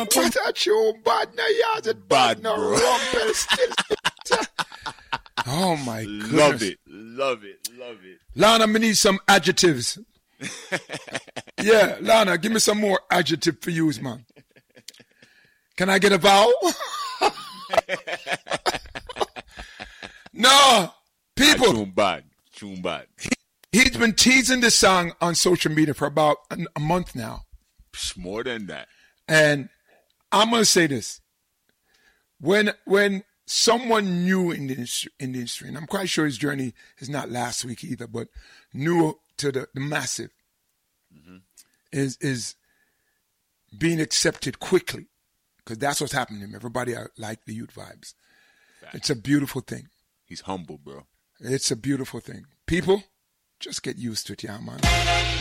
What a tune, bad no yards and bad no rumpel still. Oh my goodness. Love it. Lana, I need some adjectives. Yeah, Lana, give me some more adjective for you, man. Can I get a vowel? No, people. Tune bad. He's been teasing this song on social media for about a month now. More than that. And I'm going to say this. When someone new in the industry, and I'm quite sure his journey is not last week either, but new to the massive, is being accepted quickly, because that's what's happening to him. Everybody like the youth vibes. Fact. It's a beautiful thing. He's humble, bro. It's a beautiful thing. People, just get used to it, yeah, man.